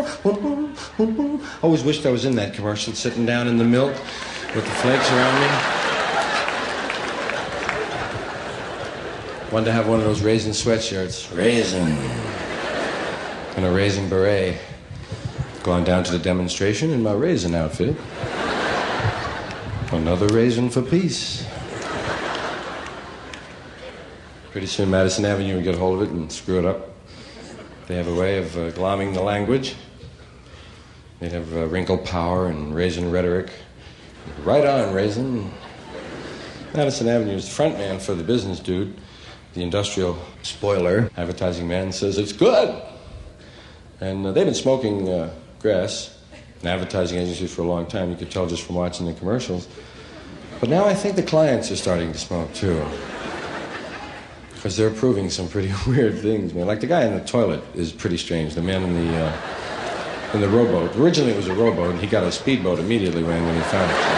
Always wished I was in that commercial, sitting down in the milk with the flakes around me. Wanted to have one of those raisin sweatshirts. Raisin. And a raisin beret. Gone down to the demonstration in my raisin outfit. Another raisin for peace. Pretty soon Madison Avenue would get a hold of it and screw it up. They have a way of glomming the language. They'd have wrinkle power and raisin rhetoric. Right on, raisin. Madison Avenue is the front man for the business dude. The industrial spoiler, advertising man, says it's good. And they've been smoking grass in advertising agencies for a long time. You could tell just from watching the commercials. But now I think the clients are starting to smoke, too. Because they're proving some pretty weird things, man. Like the guy in the toilet is pretty strange. The man in the rowboat. Originally it was a rowboat, and he got a speedboat immediately when he found it.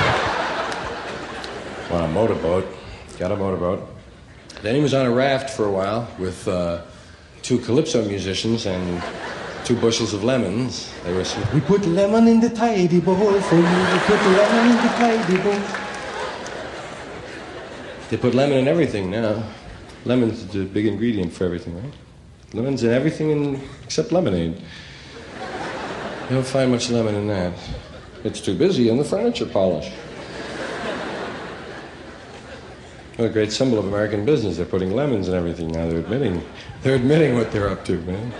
On a motorboat. Got a motorboat. Then he was on a raft for a while with 2 calypso musicians and 2 bushels of lemons. They were saying, "We put lemon in the tidy bowl for you. We put lemon in the tidy bowl." They put lemon in everything now. Lemon's the big ingredient for everything, right? Lemon's in everything except lemonade. You don't find much lemon in that. It's too busy in the furniture polish. What a great symbol of American business. They're putting lemons in everything now. They're admitting what they're up to, man.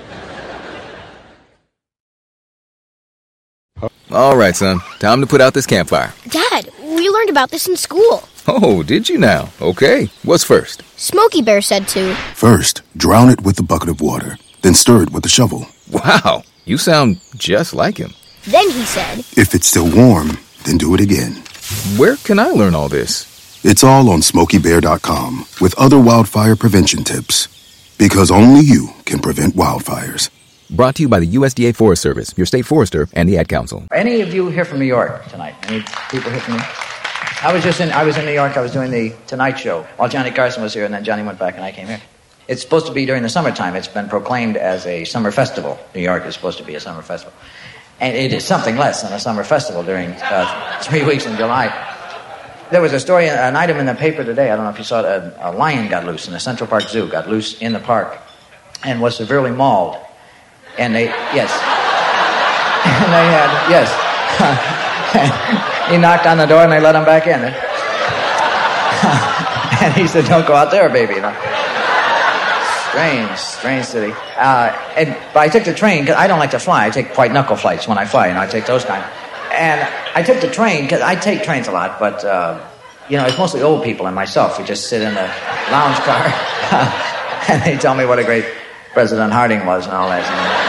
All right, son. Time to put out this campfire. Dad, we learned about this in school. Oh, did you now? Okay. What's first? Smokey Bear said to. First, drown it with a bucket of water. Then stir it with a shovel. Wow. You sound just like him. Then he said, If it's still warm, then do it again. Where can I learn all this? It's all on SmokeyBear.com with other wildfire prevention tips. Because only you can prevent wildfires. Brought to you by the USDA Forest Service, your state forester, and the Ad Council. Any of you here from New York tonight? Any people here from New York? I was in New York. I was doing the Tonight Show while Johnny Carson was here, and then Johnny went back and I came here. It's supposed to be during the summertime. It's been proclaimed as a summer festival. New York is supposed to be a summer festival. And it is something less than a summer festival during 3 weeks in July. There was a story, an item in the paper today, I don't know if you saw it, a lion got loose in the Central Park Zoo, got loose in the park, and was severely mauled. And they, yes. And they had, yes. He knocked on the door and they let him back in. And he said, "Don't go out there, baby." You know? Strange city. But I took the train, because I don't like to fly. I take white knuckle flights when I fly, I take those kind. And I took the train, because I take trains a lot, but, it's mostly old people and myself who just sit in the lounge car. And they tell me what a great President Harding was and all that.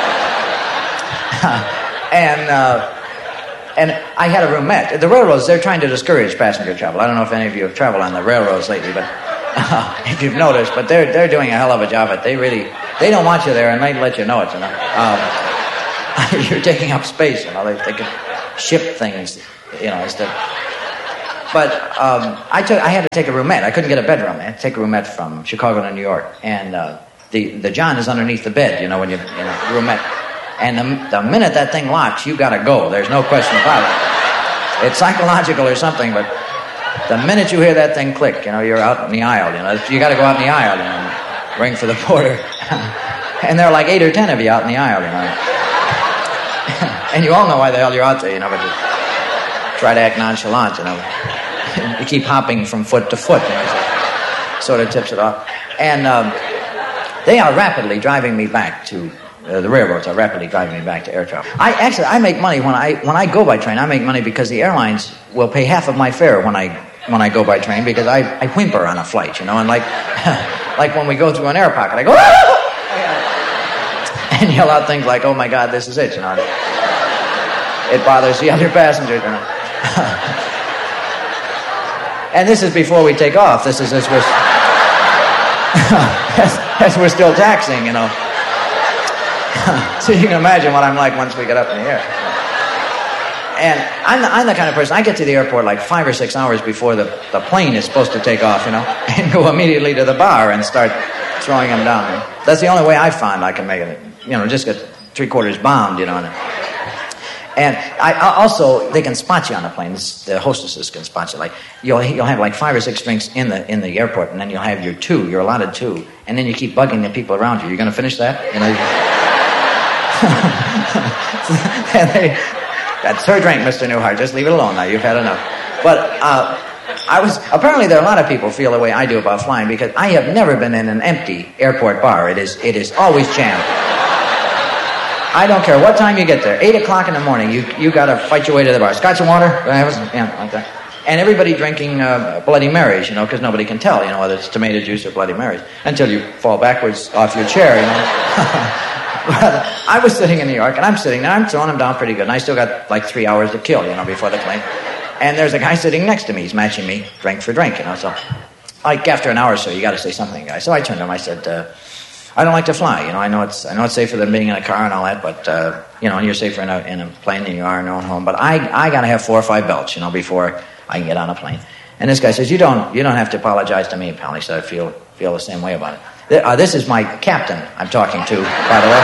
And I had a roomette. The railroads, they're trying to discourage passenger travel. I don't know if any of you have traveled on the railroads lately, but if you've noticed, but they're doing a hell of a job at it. They don't want you there, and they let you know it, You're taking up space, They can ship things, instead. But I had to take a roomette. I couldn't get a bedroom. I had to take a roomette from Chicago to New York. And the John is underneath the bed, when you roomette. And the minute that thing locks, you got to go. There's no question about it. It's psychological or something, but the minute you hear that thing click, you're out in the aisle. You got to go out in the aisle, ring for the porter. And there are like 8 or 10 of you out in the aisle, And you all know why the hell you're out there, but you try to act nonchalant, You keep hopping from foot to foot, so sort of tips it off. And they are rapidly driving me back to, the railroads are rapidly driving me back to air travel. I make money when I go by train. I make money because the airlines will pay half of my fare when I go by train, because I whimper on a flight, and like when we go through an air pocket, I go, "Ah!" and yell out things like, "Oh my God, this is it," It bothers the other passengers, And this is before we take off. This is as we're as we're still taxiing, So you can imagine what I'm like once we get up in the air. And I'm the kind of person, I get to the airport like 5 or 6 hours before the plane is supposed to take off, and go immediately to the bar and start throwing them down. That's the only way I find I can make it, just get three-quarters bombed, And also, they can spot you on the plane. The hostesses can spot you. Like you'll have like 5 or 6 drinks in the airport, and then you'll have your 2. You're allotted 2, and then you keep bugging the people around you. You're going to finish that? That's her drink, Mr. Newhart. Just leave it alone now. You've had enough. But apparently there are a lot of people feel the way I do about flying, because I have never been in an empty airport bar. It is always jammed. I don't care what time you get there. 8 o'clock in the morning, you got to fight your way to the bar. Scotch and water? Yeah, like that. And everybody drinking Bloody Marys, because nobody can tell, whether it's tomato juice or Bloody Marys, until you fall backwards off your chair, But I was sitting in New York, and I'm sitting there. I'm throwing them down pretty good, and I still got like 3 hours to kill, before the plane. And there's a guy sitting next to me. He's matching me drink for drink, So, like after an hour or so, you got to say something, guy. So I turned to him. I said, I don't like to fly. I know it's safer than being in a car and all that, but and you're safer in a plane than you are in your own home. But I got to have 4 or 5 belts, before I can get on a plane. And this guy says, you don't have to apologize to me, pal. He said, I feel the same way about it. This is my captain I'm talking to, by the way.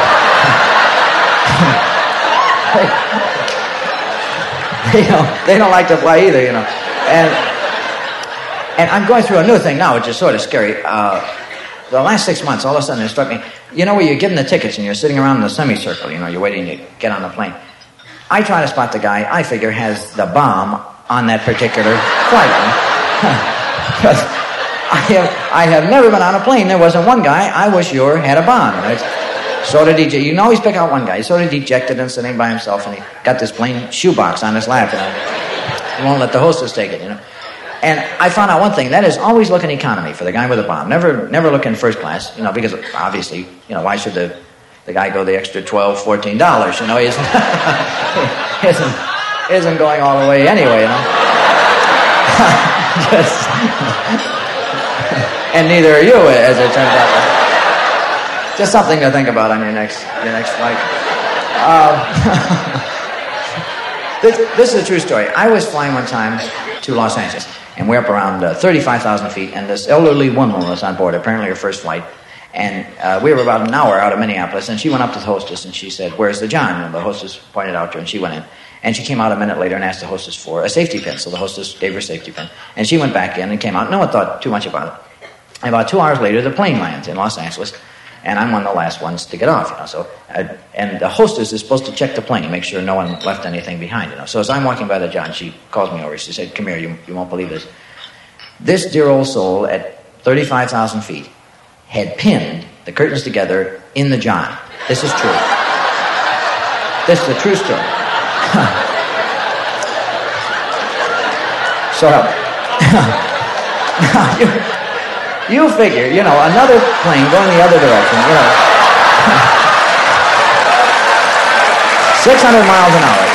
They don't like to fly either, And I'm going through a new thing now, which is sort of scary. The last 6 months, all of a sudden it struck me, where you're given the tickets and you're sitting around in a semicircle, you're waiting to get on the plane. I try to spot the guy I figure has the bomb on that particular flight. Because I have never been on a plane. There wasn't one guy I was sure had a bomb. Sort of dejected. You can always pick out one guy. He's sort of dejected and sitting by himself, and he got this plain shoebox on his lap, he won't let the hostess take it, And I found out one thing, that is always look in economy for the guy with a bomb. Never look in first class, because obviously, why should the guy go the extra $12, $14? He isn't going all the way anyway, And neither are you, as it turns out. Just something to think about on your next flight. This is a true story. I was flying one time to Los Angeles, and we're up around 35,000 feet, and this elderly woman was on board, apparently her first flight, and we were about an hour out of Minneapolis, and she went up to the hostess, and she said, "Where's the John?" And the hostess pointed out to her, and she went in. And she came out a minute later and asked the hostess for a safety pin, so the hostess gave her a safety pin. And she went back in and came out. No one thought too much about it. And about 2 hours later, the plane lands in Los Angeles, and I'm one of the last ones to get off, and the hostess is supposed to check the plane, make sure no one left anything behind, So as I'm walking by the John, she calls me over. She said, "Come here, you won't believe this. This dear old soul at 35,000 feet had pinned the curtains together in the John. This is true. This is a true story." So, you figure, another plane going the other direction, 600 miles an hour,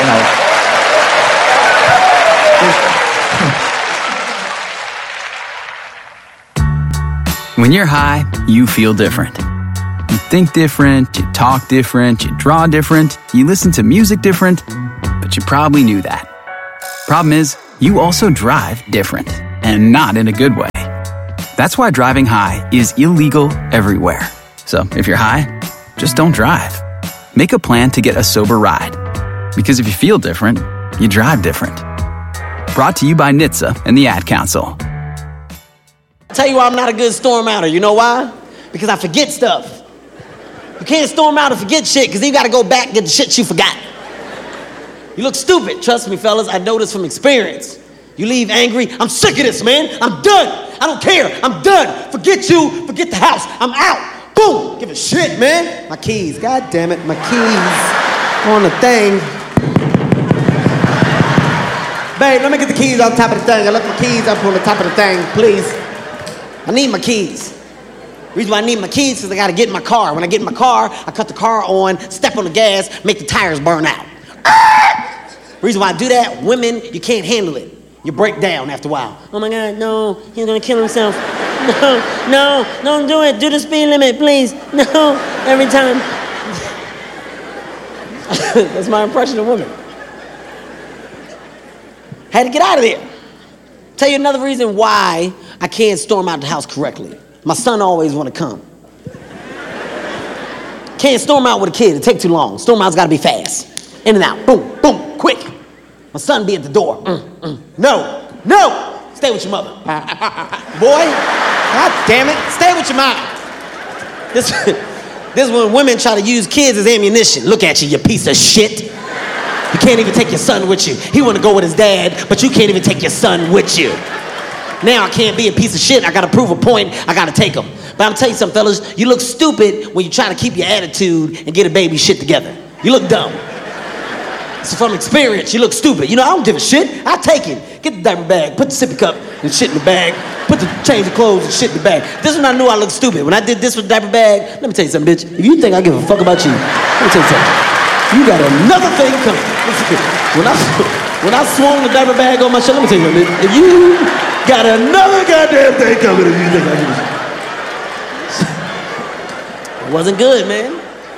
When you're high, you feel different. You think different, you talk different, you draw different, you listen to music different, but you probably knew that. Problem is, you also drive different, and not in a good way. That's why driving high is illegal everywhere. So if you're high, just don't drive. Make a plan to get a sober ride. Because if you feel different, you drive different. Brought to you by NHTSA and the Ad Council. I'll tell you why I'm not a good storm outer. You know why? Because I forget stuff. You can't storm out and forget shit, because you got to go back and get the shit you forgot. You look stupid. Trust me, fellas, I know this from experience. You leave angry. I'm sick of this, man. I'm done. I don't care. I'm done. Forget you. Forget the house. I'm out. Boom. Give a shit, man. My keys. God damn it. My keys on the thing. Babe, let me get the keys on top of the thing. I left my keys up on the top of the thing, please. I need my keys. The reason why I need my keys is because I got to get in my car. When I get in my car, I cut the car on, step on the gas, make the tires burn out. The reason why I do that, women, you can't handle it. You break down after a while. Oh my God, no, he's gonna kill himself. No, don't do it. Do the speed limit, please. No, every time. That's my impression of women. Had to get out of there. Tell you another reason why I can't storm out the house correctly. My son always want to come. Can't storm out with a kid. It take too long. Storm out's got to be fast. In and out. Boom, boom, quick. My son be at the door. No. Stay with your mother. Boy, God damn it. Stay with your mom. This is when women try to use kids as ammunition. Look at you, you piece of shit. You can't even take your son with you. He want to go with his dad, but you can't even take your son with you. Now I can't be a piece of shit. I got to prove a point. I got to take him. But I'm telling you something, fellas. You look stupid when you try to keep your attitude and get a baby shit together. You look dumb. So from experience, you look stupid. You know, I don't give a shit. I take it. Get the diaper bag, put the sippy cup and shit in the bag, change the clothes and shit in the bag. This is when I knew I looked stupid. When I did this with the diaper bag, let me tell you something, bitch. If you think I give a fuck about you, let me tell you something. You got another thing coming. When I swung the diaper bag on my shirt, let me tell you something, bitch. If you got another goddamn thing coming, if you think I give a shit. It wasn't good, man.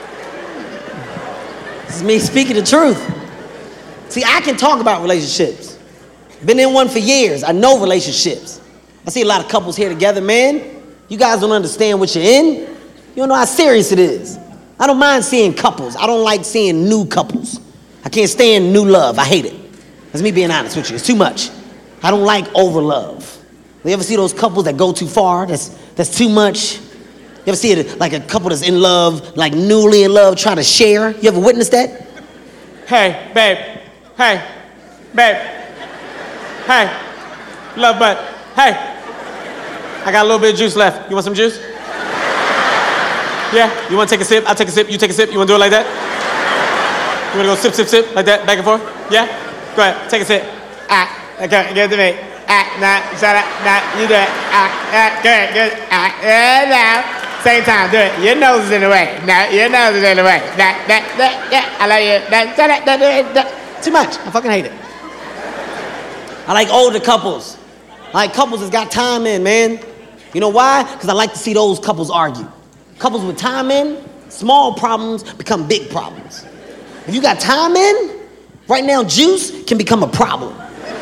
This is me speaking the truth. See, I can talk about relationships. Been in one for years. I know relationships. I see a lot of couples here together, man. You guys don't understand what you're in. You don't know how serious it is. I don't mind seeing couples. I don't like seeing new couples. I can't stand new love. I hate it. That's me being honest with you. It's too much. I don't like over love. You ever see those couples that go too far? That's too much. You ever see it like a couple that's in love, like newly in love, trying to share? You ever witnessed that? Hey, babe. Hey, babe. Hey, love butt. Hey, I got a little bit of juice left. You want some juice? Yeah, you want to take a sip? I'll take a sip. You take a sip. You want to do it like that? You want to go sip, sip, sip, like that, back and forth? Yeah? Go ahead, take a sip. Okay, give it to me. Nah, shut up. Nah, you do it. Good. Now. Same time, do it. Your nose is in the way. Now, your nose is in the way. Yeah, I love you. Too much. I fucking hate it. I like older couples. I like couples that's got time in, man. You know why? Because I like to see those couples argue. Couples with time in, small problems become big problems. If you got time in, right now juice can become a problem.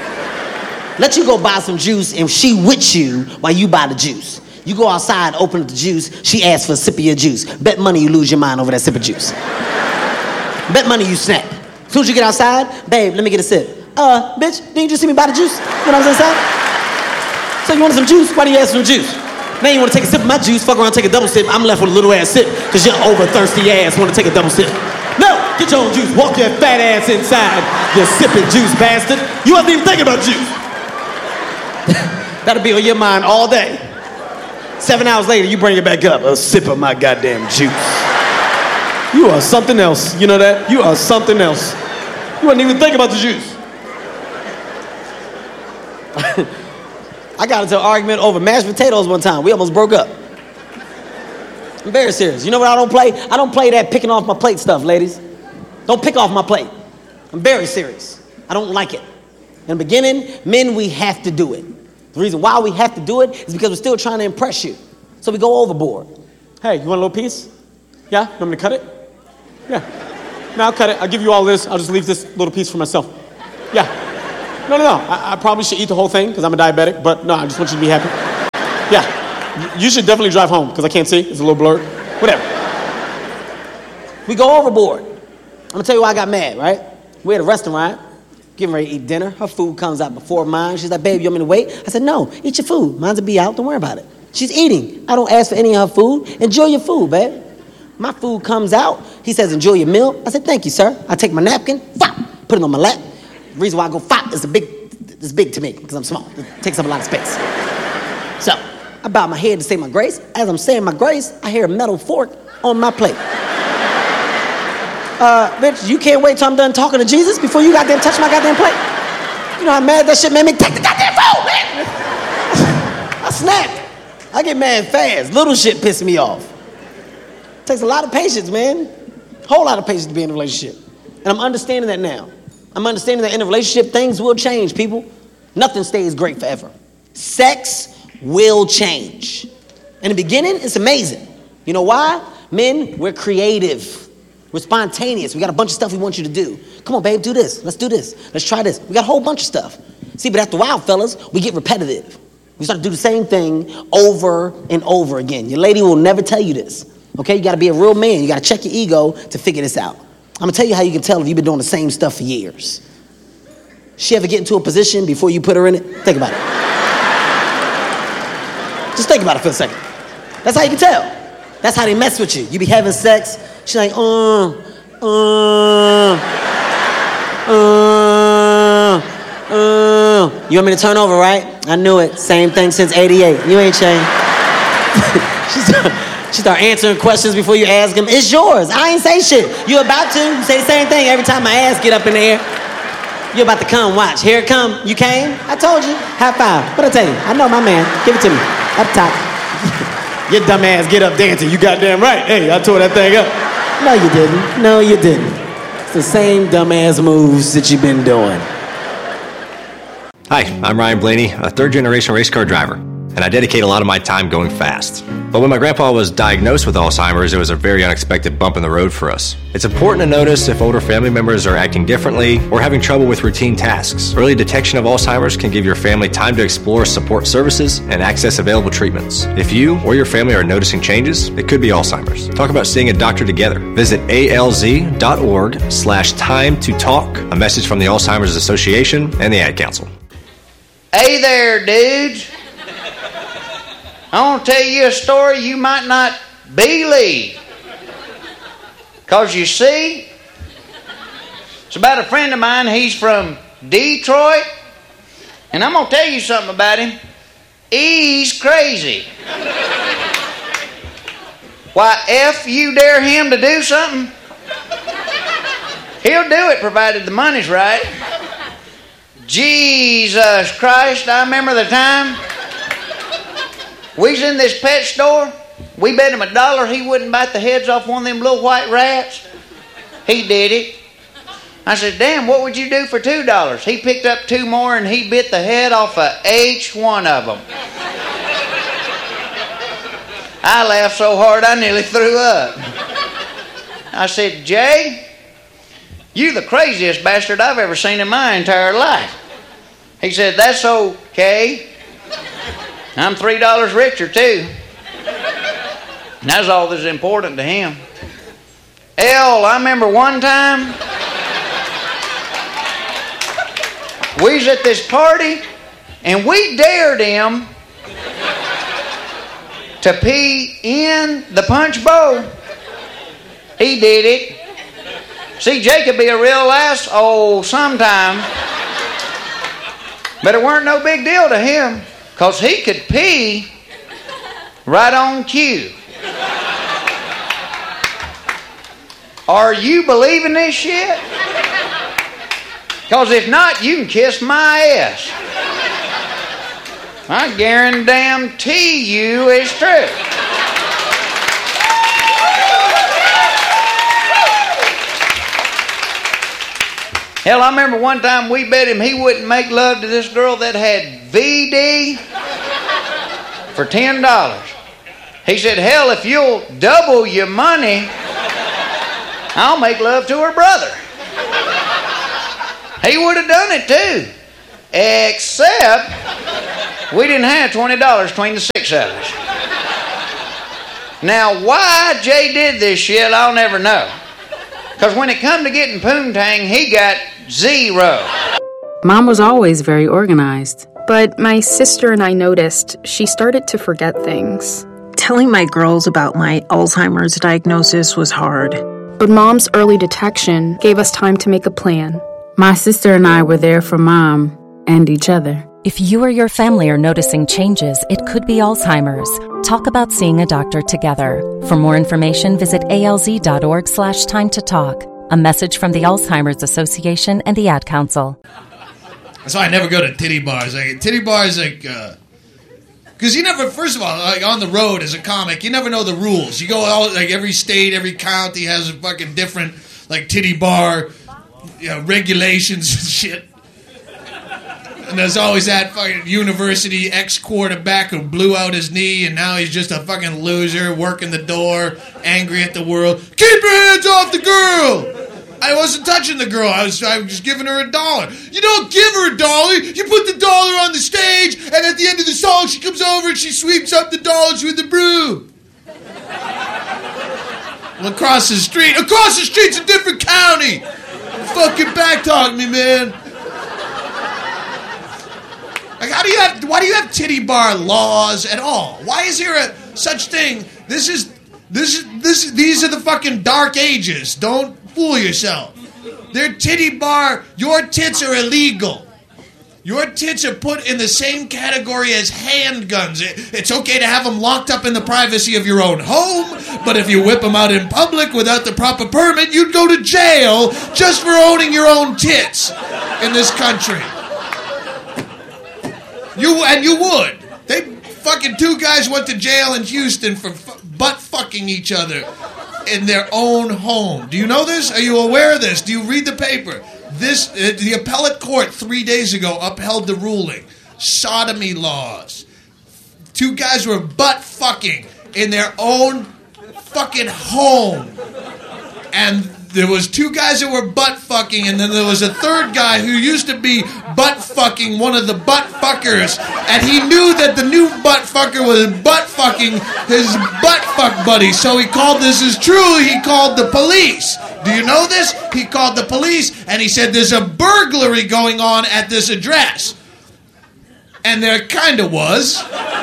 Let you go buy some juice and she with you while you buy the juice. You go outside, open up the juice, she asks for a sip of your juice. Bet money you lose your mind over that sip of juice. Bet money you snap. As soon as you get outside, babe, let me get a sip. Bitch, didn't you just see me buy the juice when I was inside? So you wanted some juice? Why do you ask for some juice? Now you want to take a sip of my juice, fuck around, take a double sip. I'm left with a little ass sip because your over thirsty ass want to take a double sip. No, get your own juice. Walk your fat ass inside, you sipping juice bastard. You wasn't even thinking about juice. That'll be on your mind all day. 7 hours later, you bring it back up. A sip of my goddamn juice. You are something else. You know that? You are something else. You wasn't even thinking about the juice. I got into an argument over mashed potatoes one time. We almost broke up. I'm very serious. You know what I don't play? I don't play that picking off my plate stuff, ladies. Don't pick off my plate. I'm very serious. I don't like it. In the beginning, men, we have to do it. The reason why we have to do it is because we're still trying to impress you. So we go overboard. Hey, you want a little piece? Yeah? You want me to cut it? Yeah. No, I'll cut it. I'll give you all this. I'll just leave this little piece for myself. Yeah. No. I probably should eat the whole thing because I'm a diabetic, but no, I just want you to be happy. Yeah. You should definitely drive home because I can't see. It's a little blurred. Whatever. We go overboard. I'm going to tell you why I got mad, right? We're at a restaurant, getting ready to eat dinner. Her food comes out before mine. She's like, babe, you want me to wait? I said, no, eat your food. Mine's will be out. Don't worry about it. She's eating. I don't ask for any of her food. Enjoy your food, babe. My food comes out. He says, enjoy your meal. I said, thank you, sir. I take my napkin, put it on my lap. The reason why I go is it's big to me because I'm small. It takes up a lot of space. So I bow my head to say my grace. As I'm saying my grace, I hear a metal fork on my plate. Bitch, you can't wait till I'm done talking to Jesus before you goddamn touch my goddamn plate. You know how mad that shit made me? Take the goddamn food, man! I snapped. I get mad fast. Little shit pisses me off. Takes a lot of patience, man. Whole lot of patience to be in a relationship. And I'm understanding that now. I'm understanding that in a relationship, things will change, people. Nothing stays great forever. Sex will change. In the beginning, it's amazing. You know why? Men, we're creative. We're spontaneous. We got a bunch of stuff we want you to do. Come on, babe, do this. Let's do this. Let's try this. We got a whole bunch of stuff. See, but after a while, fellas, we get repetitive. We start to do the same thing over and over again. Your lady will never tell you this. Okay, you gotta be a real man. You gotta check your ego to figure this out. I'm gonna tell you how you can tell if you've been doing the same stuff for years. She ever get into a position before you put her in it? Think about it. Just think about it for a second. That's how you can tell. That's how they mess with you. You be having sex, she's like, you want me to turn over, right? I knew it. Same thing since 88. You ain't changed. She start answering questions before you ask them. It's yours. I ain't say shit. You about to. You say the same thing every time my ass get up in the air. You about to come, watch. Here it come. You came? I told you. High five. What'd I tell you? I know my man. Give it to me. Up top. Your dumb ass get up dancing. You goddamn right. Hey, I tore that thing up. No, you didn't. No, you didn't. It's the same dumb ass moves that you've been doing. Hi, I'm Ryan Blaney, a third-generation race car driver, and I dedicate a lot of my time going fast. But when my grandpa was diagnosed with Alzheimer's, it was a very unexpected bump in the road for us. It's important to notice if older family members are acting differently or having trouble with routine tasks. Early detection of Alzheimer's can give your family time to explore support services and access available treatments. If you or your family are noticing changes, it could be Alzheimer's. Talk about seeing a doctor together. Visit alz.org/time-to-talk. A message from the Alzheimer's Association and the Ad Council. Hey there, dudes. I want to tell you a story you might not believe. Because you see, it's about a friend of mine. He's from Detroit. And I'm going to tell you something about him. He's crazy. Why, if you dare him to do something, he'll do it provided the money's right. Jesus Christ, I remember the time we was in this pet store. We bet him $1 he wouldn't bite the heads off one of them little white rats. He did it. I said, damn, what would you do for $2? He picked up 2 more and he bit the head off of each one of them. I laughed so hard I nearly threw up. I said, Jay, you the craziest bastard I've ever seen in my entire life. He said, that's okay. I'm $3 richer too. And that's all that's important to him. I remember one time we was at this party and we dared him to pee in the punch bowl. He did it. See, Jay could be a real ass sometime. But it weren't no big deal to him, because he could pee right on cue. Are you believing this shit? Because if not, you can kiss my ass. I guarantee you it's true. Hell, I remember one time we bet him he wouldn't make love to this girl that had VD for $10. He said, hell, if you'll double your money, I'll make love to her brother. He would have done it too. Except we didn't have $20 between the 6 of us. Now, why Jay did this shit, I'll never know. Because when it come to getting poontang, he got 0. Mom was always very organized. But my sister and I noticed she started to forget things. Telling my girls about my Alzheimer's diagnosis was hard. But Mom's early detection gave us time to make a plan. My sister and I were there for Mom and each other. If you or your family are noticing changes, it could be Alzheimer's. Talk about seeing a doctor together. For more information, visit alz.org/time-to-talk. A message from the Alzheimer's Association and the Ad Council. That's why I never go to titty bars. Titty bars, because you never, first of all, like on the road as a comic, you never know the rules. You go all, like every state, every county has a fucking different, like, titty bar, regulations and shit. And there's always that fucking university ex-quarterback who blew out his knee and now he's just a fucking loser, working the door, angry at the world. Keep your hands off the girl! I wasn't touching the girl. I was just giving her $1. You don't give her $1. You put the dollar on the stage and at the end of the song she comes over and she sweeps up the dollars with the broom. Across the street. Across the street's a different county. Fucking back talking me, man. Like, why do you have titty bar laws at all? Why is there a such thing? These are the fucking dark ages. Don't fool yourself. They're titty bar. Your tits are illegal. Your tits are put in the same category as handguns. It's okay to have them locked up in the privacy of your own home, but if you whip them out in public without the proper permit, you'd go to jail just for owning your own tits in this country. You would. They fucking 2 guys went to jail in Houston for butt fucking each other in their own home. Do you know this? Are you aware of this? Do you read the paper? The appellate court 3 days ago upheld the ruling. Sodomy laws. 2 guys were butt fucking in their own fucking home. And there was 2 guys that were butt fucking, and then there was a 3rd guy who used to be butt fucking one of the butt fuckers, and he knew that the new butt fucker was butt fucking his butt fuck buddy, so he called, this is true, he called the police. Do you know this? He called the police, and he said there's a burglary going on at this address. And there kind of was.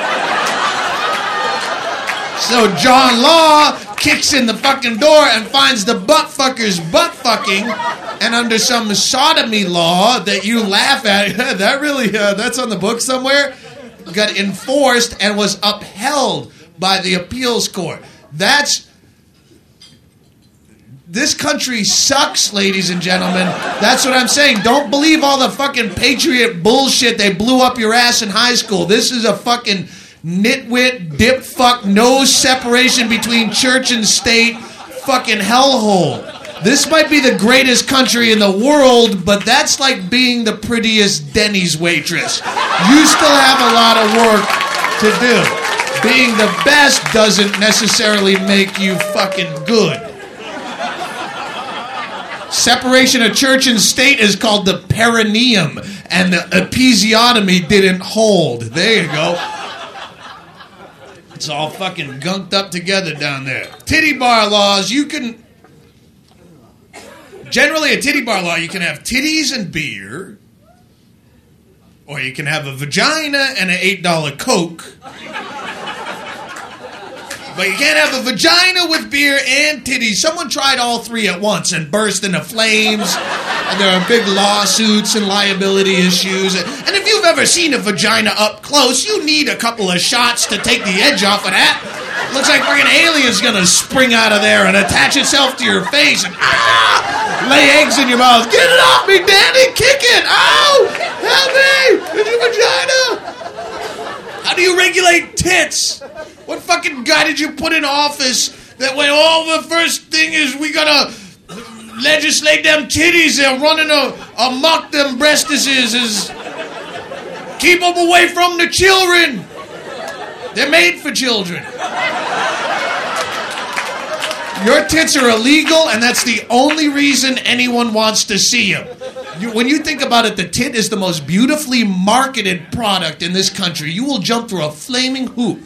So John Law kicks in the fucking door and finds the butt fuckers butt fucking, and under some sodomy law that you laugh at, that really, that's on the book somewhere, got enforced and was upheld by the appeals court. This country sucks, ladies and gentlemen. That's what I'm saying. Don't believe all the fucking patriot bullshit they blew up your ass in high school. This is a fucking nitwit, dip fuck, no separation between church and state fucking hellhole. This might be the greatest country in the world, but that's like being the prettiest Denny's waitress. You still have a lot of work to do. Being the best doesn't necessarily make you fucking good. Separation of church and state is called the perineum, and the episiotomy didn't hold. There you go. It's all fucking gunked up together down there. Titty bar laws, you can... Generally, a titty bar law, you can have titties and beer, or you can have a vagina and an $8 Coke. But you can't have a vagina with beer and titties. Someone tried all 3 at once and burst into flames. And there are big lawsuits and liability issues. And if you've ever seen a vagina up close, you need a couple of shots to take the edge off of that. Looks like fucking alien's gonna spring out of there and attach itself to your face and lay eggs in your mouth. Get it off me, Danny! Kick it! Ow! Help me! It's your vagina! How do you regulate tits? What fucking guy did you put in office that went, the first thing is we gotta legislate them titties, they're running amok them breastises, is keep them away from the children. They're made for children. Your tits are illegal, and that's the only reason anyone wants to see them. When you think about it, the tit is the most beautifully marketed product in this country. You will jump through a flaming hoop